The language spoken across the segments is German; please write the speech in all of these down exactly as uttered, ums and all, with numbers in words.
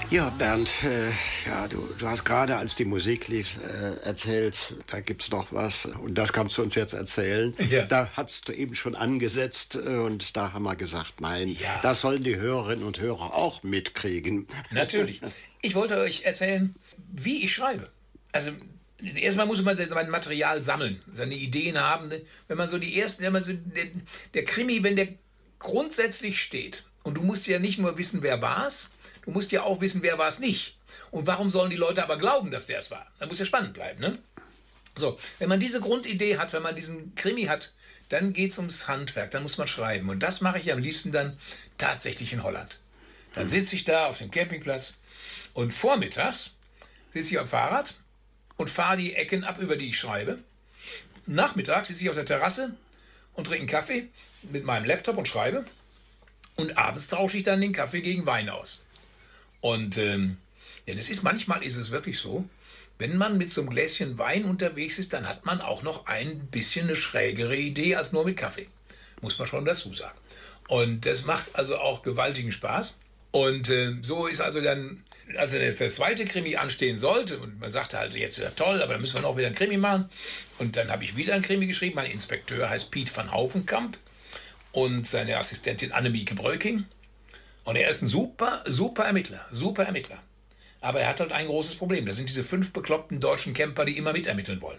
Ja, Bernd, äh, ja, du, du hast gerade, als die Musik lief, äh, erzählt, da gibt's noch was und das kannst du uns jetzt erzählen. Ja. Da hast du eben schon angesetzt äh, und da haben wir gesagt, nein, Ja. das sollen die Hörerinnen und Hörer auch mitkriegen. Natürlich. Ich wollte euch erzählen, wie ich schreibe. Also erstmal muss man sein Material sammeln, seine Ideen haben. Wenn man so die ersten, wenn man so der, der Krimi, wenn der grundsätzlich steht und du musst ja nicht nur wissen, wer war's, du musst ja auch wissen, wer war's nicht. Und warum sollen die Leute aber glauben, dass der es war? Das muss ja spannend bleiben, ne? So, wenn man diese Grundidee hat, wenn man diesen Krimi hat, dann geht's ums Handwerk, dann muss man schreiben. Und das mache ich am liebsten dann tatsächlich in Holland. Dann sitze ich da auf dem Campingplatz und vormittags sitze ich am Fahrrad und fahre die Ecken ab, über die ich schreibe. Nachmittags sitze ich auf der Terrasse und trinke einen Kaffee mit meinem Laptop und schreibe. Und abends tausche ich dann den Kaffee gegen Wein aus. Und ähm, denn es ist, manchmal ist es wirklich so, wenn man mit so einem Gläschen Wein unterwegs ist, dann hat man auch noch ein bisschen eine schrägere Idee als nur mit Kaffee. Muss man schon dazu sagen. Und das macht also auch gewaltigen Spaß. Und äh, so ist also dann, als der zweite Krimi anstehen sollte, und man sagte halt, jetzt wäre toll, aber dann müssen wir noch wieder einen Krimi machen. Und dann habe ich wieder einen Krimi geschrieben. Mein Inspekteur heißt Piet van Hauvenkamp und seine Assistentin Annemieke Breuking. Und er ist ein super, super Ermittler, super Ermittler. Aber er hat halt ein großes Problem. Das sind diese fünf bekloppten deutschen Camper, die immer mitermitteln wollen.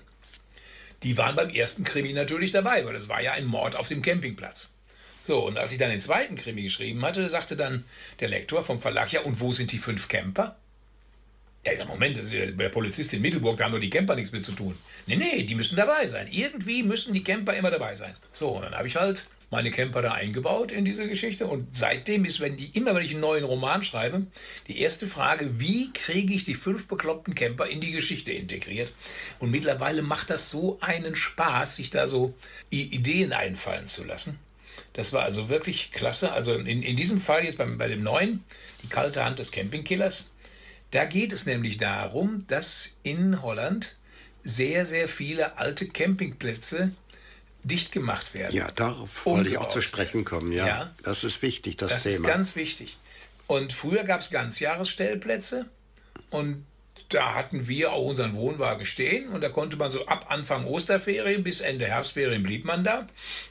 Die waren beim ersten Krimi natürlich dabei, weil das war ja ein Mord auf dem Campingplatz. So, und als ich dann den zweiten Krimi geschrieben hatte, sagte dann der Lektor vom Verlag, ja, und wo sind die fünf Camper? Ja, ich sag, Moment, das ist der, der Polizist in Middelburg, da haben doch die Camper nichts mit zu tun. Nee, nee, die müssen dabei sein. Irgendwie müssen die Camper immer dabei sein. So, und dann habe ich halt meine Camper da eingebaut in diese Geschichte. Und seitdem ist, wenn die, immer wenn ich einen neuen Roman schreibe, die erste Frage, wie kriege ich die fünf bekloppten Camper in die Geschichte integriert? Und mittlerweile macht das so einen Spaß, sich da so I- Ideen einfallen zu lassen. Das war also wirklich klasse. Also in, in diesem Fall jetzt beim, bei dem neuen, die kalte Hand des Campingkillers, da geht es nämlich darum, dass in Holland sehr, sehr viele alte Campingplätze dicht gemacht werden. Ja, darauf wollte ich auch zu sprechen kommen. Ja, ja, das ist wichtig, das, das Thema. Das ist ganz wichtig. Und früher gab es Ganzjahresstellplätze und da hatten wir auch unseren Wohnwagen stehen und da konnte man so ab Anfang Osterferien bis Ende Herbstferien blieb man da.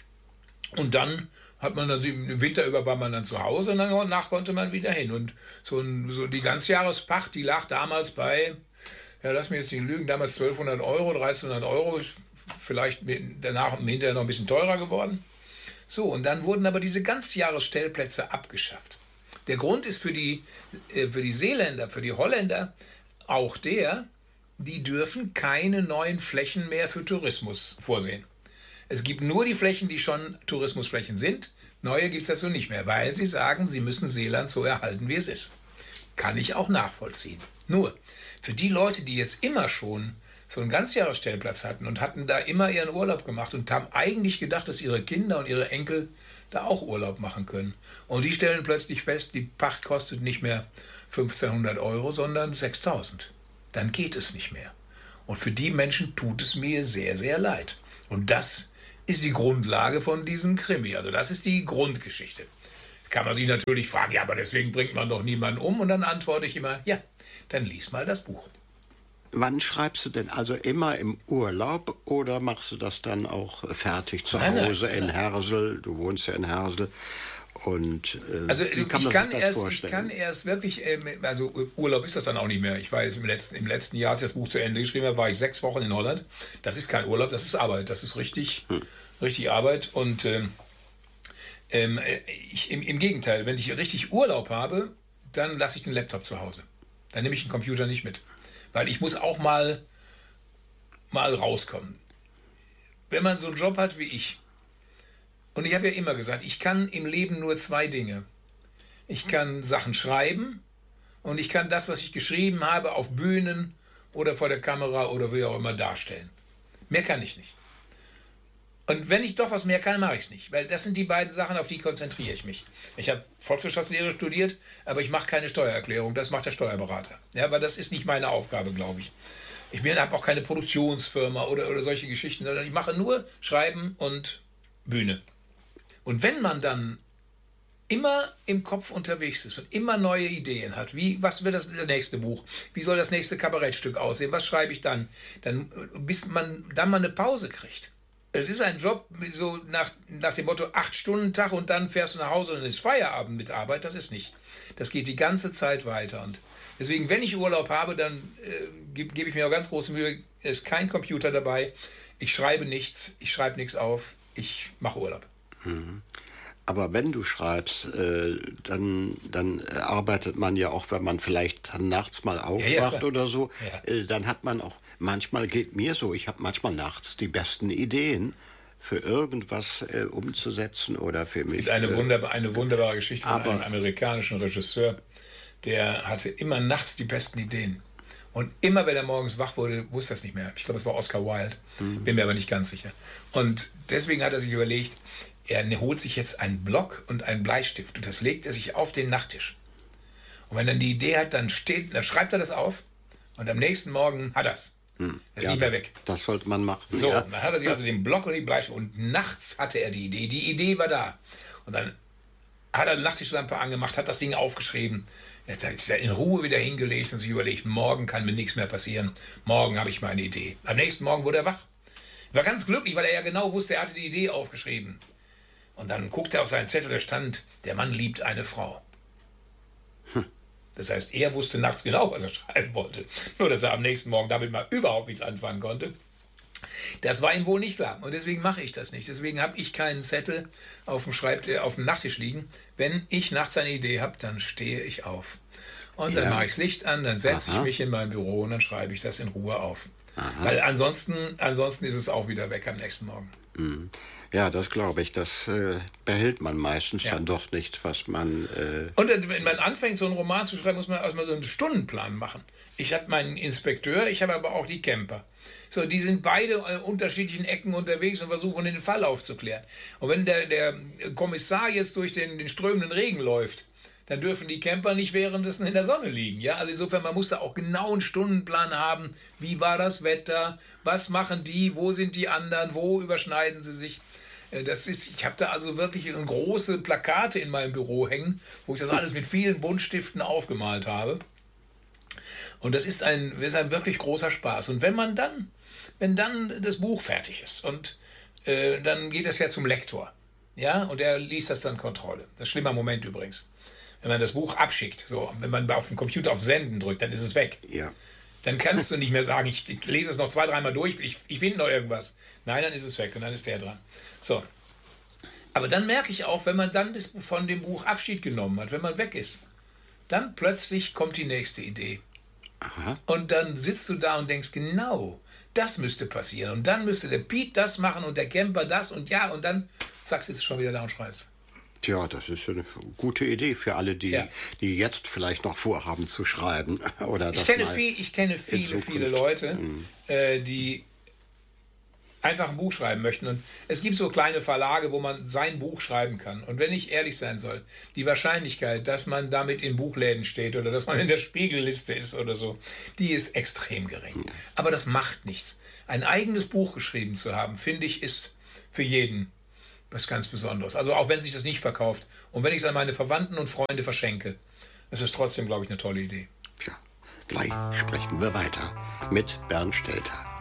Und dann hat man dann im Winter über war man dann zu Hause und danach konnte man wieder hin. Und so, ein, so die Ganzjahrespacht, die lag damals bei, ja lass mich jetzt nicht lügen, damals zwölfhundert Euro, dreizehnhundert Euro, vielleicht danach hinterher noch ein bisschen teurer geworden. So, und dann wurden aber diese Ganzjahresstellplätze abgeschafft. Der Grund ist für die, für die Seeländer, für die Holländer auch der, die dürfen keine neuen Flächen mehr für Tourismus vorsehen. Es gibt nur die Flächen, die schon Tourismusflächen sind. Neue gibt es dazu nicht mehr, weil sie sagen, sie müssen Seeland so erhalten, wie es ist. Kann ich auch nachvollziehen. Nur, für die Leute, die jetzt immer schon so einen Ganzjahresstellplatz hatten und hatten da immer ihren Urlaub gemacht und haben eigentlich gedacht, dass ihre Kinder und ihre Enkel da auch Urlaub machen können. Und die stellen plötzlich fest, die Pacht kostet nicht mehr fünfzehnhundert Euro, sondern sechstausend. Dann geht es nicht mehr. Und für die Menschen tut es mir sehr, sehr leid. Und das ist die Grundlage von diesem Krimi. Also das ist die Grundgeschichte. Kann man sich natürlich fragen, ja, aber deswegen bringt man doch niemanden um. Und dann antworte ich immer, ja, dann lies mal das Buch. Wann schreibst du denn? Also immer im Urlaub oder machst du das dann auch fertig zu Nein, nein, Hause nein, in nein. Hersel? Du wohnst ja in Hersel. Und äh, Also wie kann ich, man kann sich das erst, ich vorstellen? kann erst wirklich, ähm, also Urlaub ist das dann auch nicht mehr. Ich war jetzt im letzten, im letzten Jahr, als ich das Buch zu Ende geschrieben habe, war ich sechs Wochen in Holland. Das ist kein Urlaub, das ist Arbeit. Das ist richtig, hm. richtig Arbeit. Und ähm, ähm, ich, im, im Gegenteil, wenn ich richtig Urlaub habe, dann lasse ich den Laptop zu Hause. Dann nehme ich den Computer nicht mit. Weil ich muss auch mal, mal rauskommen. Wenn man so einen Job hat wie ich, und ich habe ja immer gesagt, ich kann im Leben nur zwei Dinge. Ich kann Sachen schreiben und ich kann das, was ich geschrieben habe, auf Bühnen oder vor der Kamera oder wie auch immer darstellen. Mehr kann ich nicht. Und wenn ich doch was mehr kann, mache ich es nicht. Weil das sind die beiden Sachen, auf die konzentriere ich mich. Ich habe Volkswirtschaftslehre studiert, aber ich mache keine Steuererklärung. Das macht der Steuerberater. Ja, aber das ist nicht meine Aufgabe, glaube ich. Ich habe auch keine Produktionsfirma oder, oder solche Geschichten, sondern ich mache nur Schreiben und Bühne. Und wenn man dann immer im Kopf unterwegs ist und immer neue Ideen hat. Wie, was wird das, das nächste Buch? Wie soll das nächste Kabarettstück aussehen? Was schreibe ich dann? Dann, bis man dann mal eine Pause kriegt. Es ist ein Job so nach, nach dem Motto acht Stunden Tag und dann fährst du nach Hause und dann ist Feierabend mit Arbeit. Das ist nicht. Das geht die ganze Zeit weiter. Und deswegen, wenn ich Urlaub habe, dann äh, gebe geb ich mir auch ganz große Mühe. Es ist kein Computer dabei. Ich schreibe nichts. Ich schreibe nichts auf. Ich mache Urlaub. Mhm. Aber wenn du schreibst, äh, dann, dann arbeitet man ja auch, wenn man vielleicht dann nachts mal aufwacht ja, ja, oder so, ja. äh, dann hat man auch, manchmal geht mir so, ich habe manchmal nachts die besten Ideen für irgendwas äh, umzusetzen oder für mich. Es gibt eine, äh, wunderbar, eine wunderbare Geschichte von einem amerikanischen Regisseur, der hatte immer nachts die besten Ideen. Und immer, wenn er morgens wach wurde, wusste er es nicht mehr. Ich glaube, es war Oscar Wilde, mhm. bin mir aber nicht ganz sicher. Und deswegen hat er sich überlegt, er holt sich jetzt einen Block und einen Bleistift und das legt er sich auf den Nachttisch. Und wenn er die Idee hat, dann, steht, dann schreibt er das auf und am nächsten Morgen hat er es. Hm. Das ist ja, nicht mehr weg. Das sollte man machen. So, ja. dann hat er sich also den Block und die Bleistift und nachts hatte er die Idee. Die Idee war da. Und dann hat er eine Nachttischlampe angemacht, hat das Ding aufgeschrieben. Jetzt hat er in Ruhe wieder hingelegt und sich überlegt, morgen kann mir nichts mehr passieren. Morgen habe ich meine Idee. Am nächsten Morgen wurde er wach. Er war ganz glücklich, weil er ja genau wusste, er hatte die Idee aufgeschrieben. Und dann guckte er auf seinen Zettel, da stand, der Mann liebt eine Frau. Hm. Das heißt, er wusste nachts genau, was er schreiben wollte. Nur, dass er am nächsten Morgen damit mal überhaupt nichts anfangen konnte. Das war ihm wohl nicht klar. Und deswegen mache ich das nicht. Deswegen habe ich keinen Zettel auf dem, Schreibtisch, auf dem Nachttisch liegen. Wenn ich nachts eine Idee habe, dann stehe ich auf. Und dann ja. mache ich das Licht an, dann setze ich mich in mein Büro und dann schreibe ich das in Ruhe auf. Aha. Weil ansonsten, ansonsten ist es auch wieder weg am nächsten Morgen. Mhm. Ja, das glaube ich. Das äh, behält man meistens ja. dann doch nicht, was man... Äh Und äh, wenn man anfängt, so einen Roman zu schreiben, muss man erstmal so einen Stundenplan machen. Ich habe meinen Inspekteur, ich habe aber auch die Camper. So, die sind beide an unterschiedlichen Ecken unterwegs und versuchen, den Fall aufzuklären. Und wenn der, der Kommissar jetzt durch den, den strömenden Regen läuft, dann dürfen die Camper nicht währenddessen in der Sonne liegen. Ja? Also insofern, man muss da auch genau einen Stundenplan haben. Wie war das Wetter? Was machen die? Wo sind die anderen? Wo überschneiden sie sich? Das ist, ich habe da also wirklich große Plakate in meinem Büro hängen, wo ich das alles mit vielen Buntstiften aufgemalt habe. Und das ist ein, ist ein wirklich großer Spaß. Und wenn man dann, wenn dann das Buch fertig ist und äh, dann geht das ja zum Lektor, ja, und der liest das dann Kontrolle. Das ist ein schlimmer Moment übrigens. Wenn man das Buch abschickt, so, wenn man auf dem Computer auf Senden drückt, dann ist es weg. Ja. Dann kannst du nicht mehr sagen, ich, ich lese es noch zwei, dreimal durch, ich, ich finde noch irgendwas. Nein, dann ist es weg und dann ist der dran. So. Aber dann merke ich auch, wenn man dann das, von dem Buch Abschied genommen hat, wenn man weg ist, dann plötzlich kommt die nächste Idee. Aha. Und dann sitzt du da und denkst, genau, das müsste passieren. Und dann müsste der Piet das machen und der Camper das und ja, und dann, zack, sitzt du schon wieder da und schreibst. Tja, das ist eine gute Idee für alle, die, ja. die jetzt vielleicht noch vorhaben zu schreiben. Oder ich, kenne viel, ich kenne viele, viele Leute, mhm. äh, die einfach ein Buch schreiben möchten. Und es gibt so kleine Verlage, wo man sein Buch schreiben kann. Und wenn ich ehrlich sein soll, die Wahrscheinlichkeit, dass man damit in Buchläden steht oder dass man in der Spiegelliste ist oder so, die ist extrem gering. Ja. Aber das macht nichts. Ein eigenes Buch geschrieben zu haben, finde ich, ist für jeden was ganz Besonderes. Also auch wenn sich das nicht verkauft und wenn ich es an meine Verwandten und Freunde verschenke, ist es trotzdem, glaube ich, eine tolle Idee. Tja, gleich sprechen wir weiter mit Bernd Stelter.